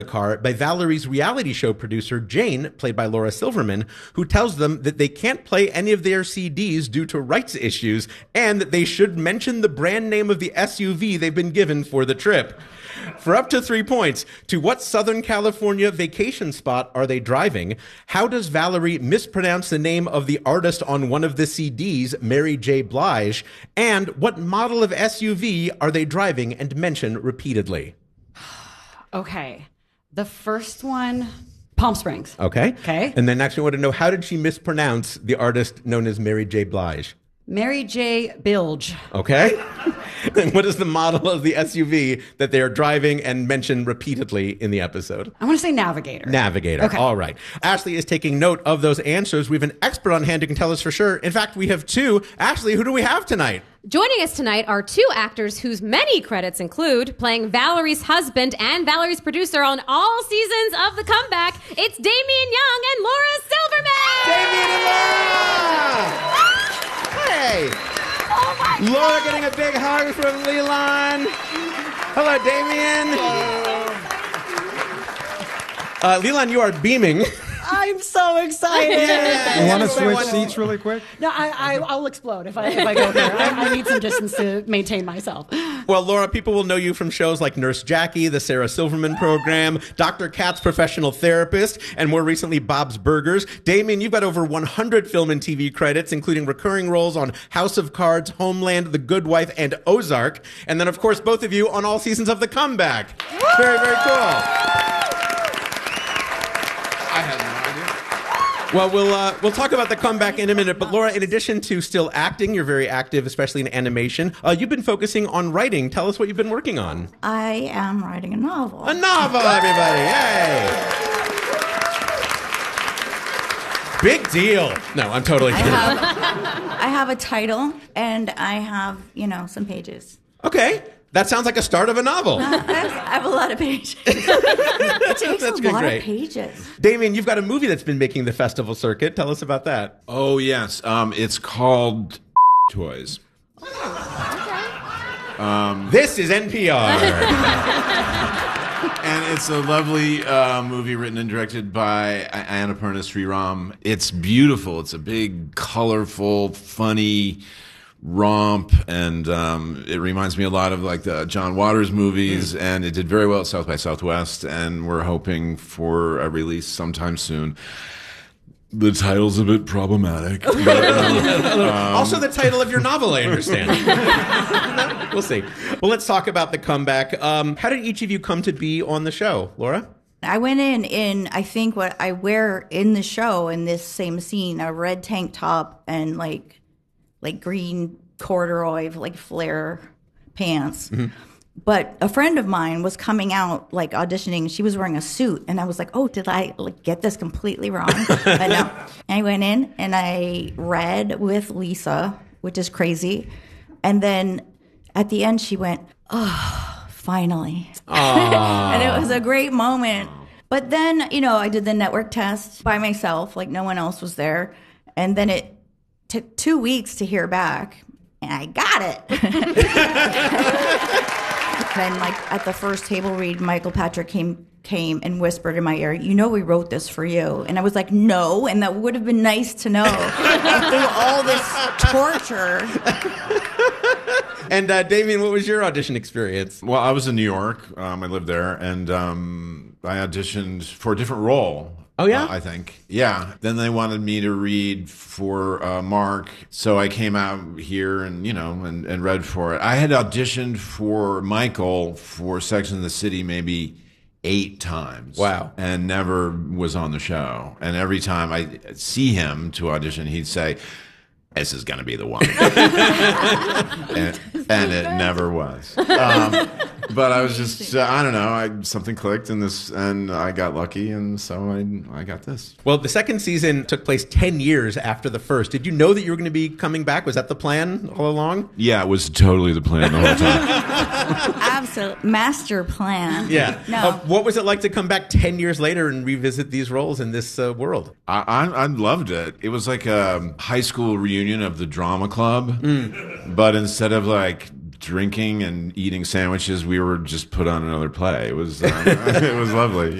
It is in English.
car by Valerie's reality show producer, Jane, played by Laura Silverman, who tells them that they can't play any of their CDs due to rights issues and that they should mention the brand name of the SUV they've been given for the trip. For up to 3 points, to what Southern California vacation spot are they driving? How does Valerie mispronounce the name of the artist on one of the CDs, Mary J. Blige? And what model of SUV are they driving and mention repeatedly? Okay. The first one, Palm Springs. Okay. Okay. And then next we want to know, how did she mispronounce the artist known as Mary J. Blige? Mary J. Bilge. Okay. And what is the model of the SUV that they are driving and mention repeatedly in the episode? I want to say Navigator. Navigator. Okay. All right. Ashley is taking note of those answers. We have an expert on hand who can tell us for sure. In fact, we have two. Ashley, who do we have tonight? Joining us tonight are two actors whose many credits include playing Valerie's husband and Valerie's producer on all seasons of The Comeback. It's Damian Young and Laura Silverman! Damian and Laura! Hey! Oh my God! Laura getting a big hug from Leland. Hello, Damian. Leland, you are beaming. I'm so excited. You want to switch seats really quick? No, I'll explode if I go there. I need some distance to maintain myself. Well, Laura, people will know you from shows like Nurse Jackie, the Sarah Silverman Program, Dr. Katz, Professional Therapist, and more recently, Bob's Burgers. Damian, you've got over 100 film and TV credits, including recurring roles on House of Cards, Homeland, The Good Wife, and Ozark. And then, of course, both of you on all seasons of The Comeback. Very, very cool. I had no idea. Well, we'll talk about The Comeback in a minute, but Laura, in addition to still acting, you're very active, especially in animation. You've been focusing on writing. Tell us what you've been working on. I am writing a novel. A novel, everybody! Yay! Big deal. No, I'm totally kidding. I have a title, and I have, some pages. Okay. That sounds like a start of a novel. I have a lot of pages. It takes That's a lot of pages. Damian, you've got a movie that's been making the festival circuit. Tell us about that. Oh, yes. It's called Toys. This is NPR. And it's a lovely movie written and directed by Annapurna Sriram. It's beautiful. It's a big, colorful, funny romp, and it reminds me a lot of like the John Waters movies, and it did very well at South by Southwest, and we're hoping for a release sometime soon. The title's a bit problematic. Also the title of your novel, I understand. We'll see. Well, let's talk about The Comeback. How did each of you come to be on the show? Laura? I went in, I think what I wear in the show in this same scene, a red tank top and like green corduroy, like flare pants. Mm-hmm. But a friend of mine was coming out, like auditioning. She was wearing a suit, and I was like, "Oh, did I get this completely wrong?" But no. And I went in and I read with Lisa, which is crazy. And then at the end, she went, "Oh, finally!" And it was a great moment. But then, I did the network test by myself, like no one else was there, and then it took 2 weeks to hear back, and I got it. Then, at the first table read, Michael Patrick came and whispered in my ear, "We wrote this for you." And I was like, "No," and that would have been nice to know. Through all this torture. And Damian, what was your audition experience? Well, I was in New York. I lived there, and I auditioned for a different role. Oh, yeah? I think. Yeah. Then they wanted me to read for Mark. So I came out here and, and read for it. I had auditioned for Michael for Sex and the City maybe 8 times. Wow. And never was on the show. And every time I see him to audition, he'd say, "This is going to be the one." and it never was. But I was just, I don't know, something clicked and I got lucky, and so I got this. Well, the second season took place 10 years after the first. Did you know that you were going to be coming back? Was that the plan all along? Yeah, it was totally the plan the whole time. Absolute master plan. Yeah. No. What was it like to come back 10 years later and revisit these roles in this world? I loved it. It was like a high school reunion of the drama club, but instead of drinking and eating sandwiches, we were just put on another play. It was it was lovely.